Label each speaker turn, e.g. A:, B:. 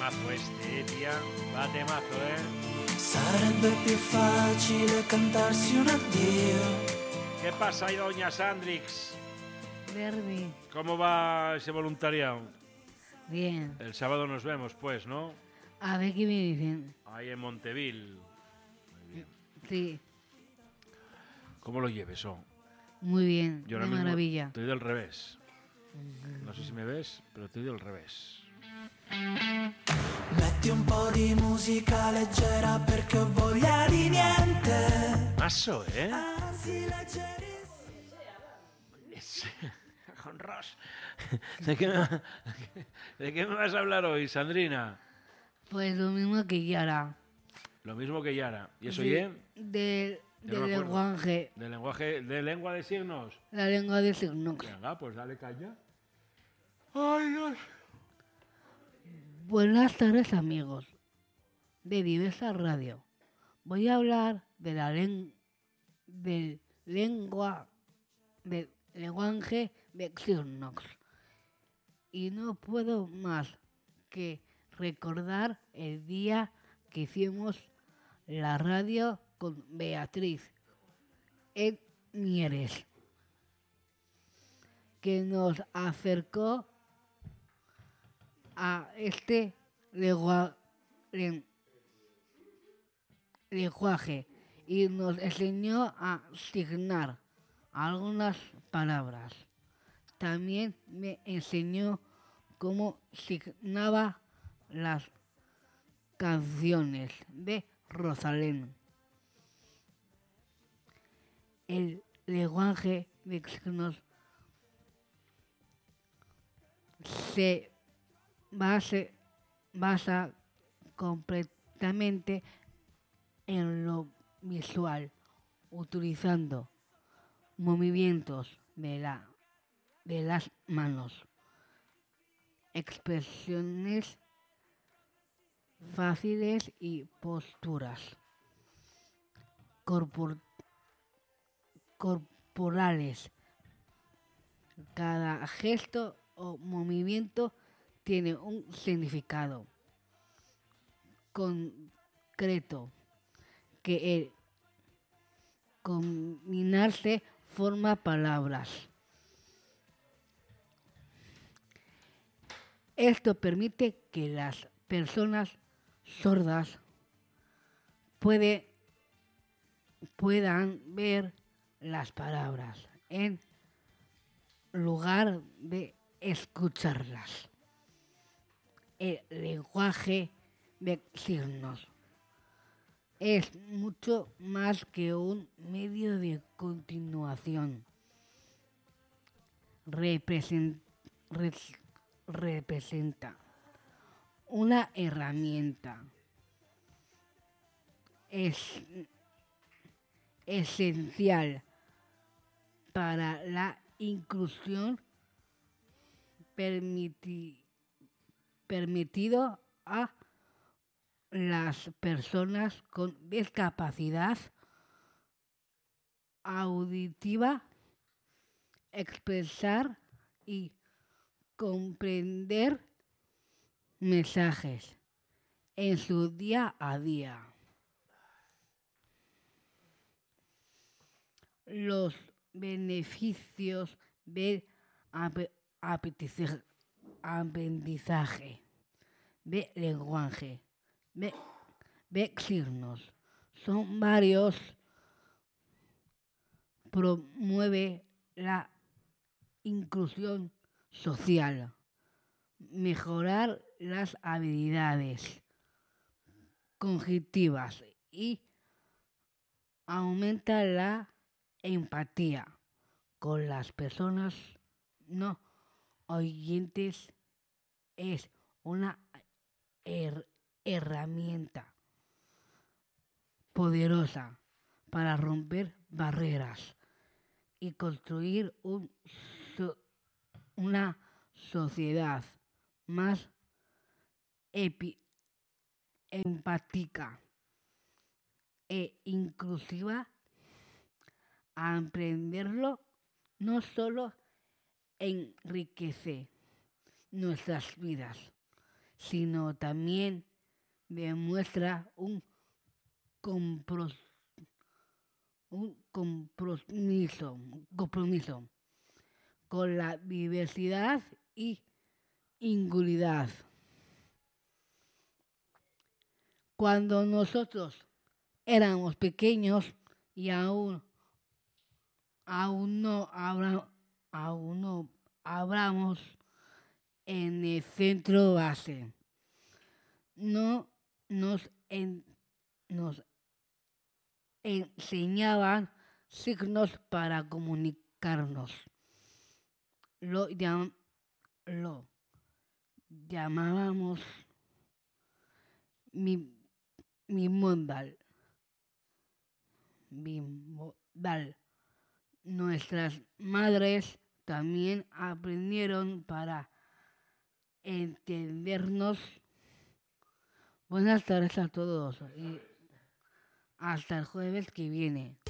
A: temazo este, tía. Va temazo,
B: Sarebbe più facile cantarsi un addio.
A: ¿Qué pasa ahí, doña Sandrix?
C: Verdi.
A: ¿Cómo va ese voluntariado?
C: Bien.
A: El sábado nos vemos, pues, ¿no?
C: A ver qué me dicen.
A: Ahí en Monteville. Muy bien.
C: Sí,
A: ¿Cómo lo lleves, oh?
C: muy bien.
A: Yo
C: De
A: ahora mismo
C: maravilla.
A: estoy del revés. No sé si me ves, pero estoy del revés.
B: Metti un po' di musica leggera perché ho voglia di niente.
A: Maso, ¿eh?
B: Anzi, leggeri.
A: Con Ross. ¿De qué me vas a hablar hoy, Sandrina?
C: Pues lo mismo que Yara.
A: Lo mismo que Yara. ¿Y eso
C: Sí,
A: ya?
C: Del
A: Yo no me acuerdo.
C: lenguaje.
A: ¿De lenguaje, de lengua de signos?
C: La lengua de signos.
A: Venga, pues dale caña. ¡Ay, Dios!
C: Buenas tardes, amigos de Diversa Radio. Voy a hablar de la del lenguaje de signos. Y no puedo más que recordar el día que hicimos la radio con Beatriz en Mieres, que nos acercó a este lenguaje y nos enseñó a signar algunas palabras. También me enseñó cómo signaba las canciones de Rosalén. El lenguaje de signos se basa completamente en lo visual, utilizando movimientos de las manos, expresiones fáciles y posturas corporales. Cada gesto o movimiento tiene un significado concreto que el combinarse forma palabras. Esto permite que las personas sordas puedan ver las palabras en lugar de escucharlas. El lenguaje de signos es mucho más que un medio de continuación. Representa una herramienta esencial para la inclusión permitido a las personas con discapacidad auditiva expresar y comprender mensajes en su día a día. Los beneficios del aprendizaje de lenguaje de signos son varios. Promueve la inclusión social, mejorar las habilidades cognitivas y aumenta la empatía con las personas no oyentes. Es una herramienta poderosa para romper barreras y construir una sociedad más empática e inclusiva. Aprenderlo no solo enriquece nuestras vidas, sino también demuestra un compromiso con la diversidad y inclusividad. Cuando nosotros éramos pequeños y aún no hablamos en el centro base, no nos enseñaban signos para comunicarnos. Lo llamábamos bimodal. Nuestras madres también aprendieron para entendernos. Buenas tardes a todos y hasta el jueves que viene.